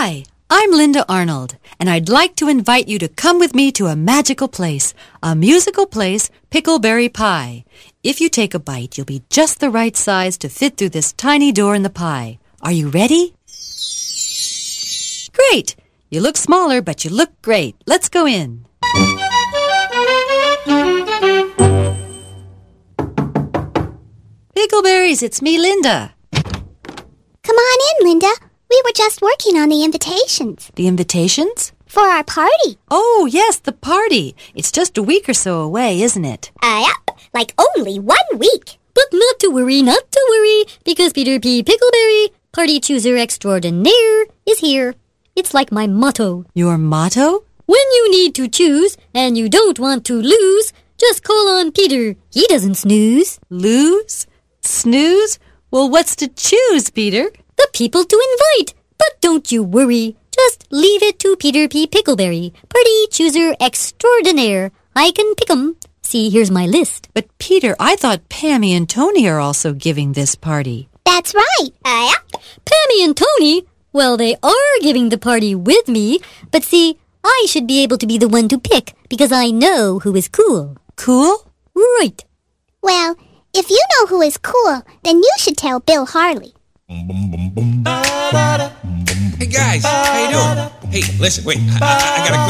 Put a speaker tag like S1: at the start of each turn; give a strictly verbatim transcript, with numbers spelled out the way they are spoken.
S1: Hi, I'm Linda Arnold, and I'd like to invite you to come with me to a magical place, a musical place, Pickleberry Pie. If you take a bite, you'll be just the right size to fit through this tiny door in the pie. Are you ready? Great! You look smaller, but you look great. Let's go in. Pickleberries, it's me, Linda.
S2: Come on in, Linda. We were just working on the invitations.
S1: The invitations?
S2: For our party.
S1: Oh, yes, the party. It's just a week or so away, isn't it?
S2: Uh, yep, like only one week.
S3: But not to worry, not to worry, because Peter P. Pickleberry, party chooser extraordinaire, is here. It's like my motto.
S1: Your motto?
S3: When you need to choose and you don't want to lose, just call on Peter. He doesn't snooze.
S1: Lose? Snooze? Well, what's to choose, Peter?
S3: The people to invite. But don't you worry. Just leave it to Peter P. Pickleberry, party chooser extraordinaire. I can pick 'em. See, here's my list.
S1: But, Peter, I thought Pammy and Tony are also giving this party.
S2: That's right. Uh, yep.
S3: Pammy and Tony? Well, they are giving the party with me. But see, I should be able to be the one to pick because I know who is cool.
S1: Cool?
S3: Right.
S2: Well, if you know who is cool, then you should tell Bill Harley.
S4: Hey guys, how you doing? Hey, listen, wait, I, I, I got a